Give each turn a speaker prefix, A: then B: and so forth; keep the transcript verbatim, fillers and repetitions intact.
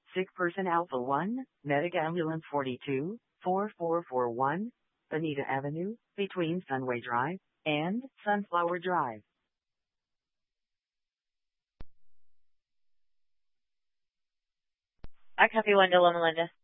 A: Sick Person Alpha one, Medic Ambulance forty-two, four four four one, Bonita Avenue, between Sunway Drive and Sunflower Drive.
B: I copy one to Loma Linda.